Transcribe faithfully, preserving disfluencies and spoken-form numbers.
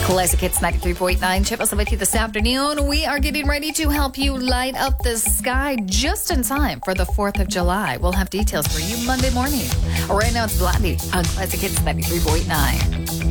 Classic Hits ninety-three point nine. Chip us with you this afternoon. We are getting ready to help you light up the sky just in time for the fourth of July. We'll have details for you Monday morning. Right now it's Blondie on Classic Hits ninety-three point nine.